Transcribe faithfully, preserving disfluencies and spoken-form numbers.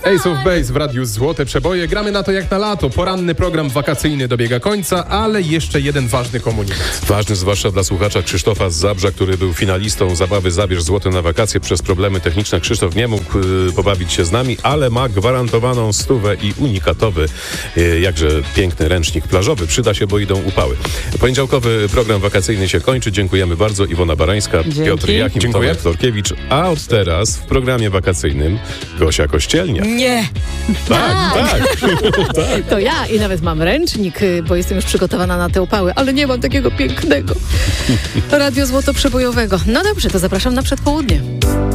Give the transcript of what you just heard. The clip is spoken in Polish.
Ace of Base w Radiu Złote Przeboje. Gramy na to jak na lato. Poranny program wakacyjny dobiega końca, ale jeszcze jeden ważny komunikat. Ważny zwłaszcza dla słuchacza Krzysztofa z Zabrza, który był finalistą zabawy Zabierz Złote na wakacje. Przez problemy techniczne Krzysztof nie mógł y, pobawić się z nami, ale ma gwarantowaną stówę i unikatowy, y, jakże piękny ręcznik plażowy. Przyda się, bo idą upały. Poniedziałkowy program wakacyjny się kończy. Dziękujemy bardzo. Iwona Barańska, Dzięki. Piotr Jachim, Dziękuję. Tomek Torkiewicz. A od teraz w programie wakacyjnym Gosia Kościelnia. Nie! Tak, tak. To ja i nawet mam ręcznik, y, bo jestem już przygotowana na te upały, ale nie mam takiego pięknego Radio Złoto Przebojowego. No dobrze, to zapraszam na przedpołudnie.